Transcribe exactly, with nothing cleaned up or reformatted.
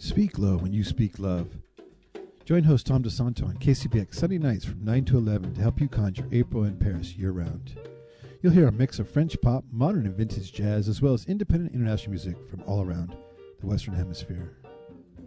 Speak low when you speak love. Join host Tom DeSanto on K C B X Sunday nights from nine to eleven to help you conjure April in Paris year-round. You'll hear a mix of French pop, modern and vintage jazz, as well as independent international music from all around the Western Hemisphere.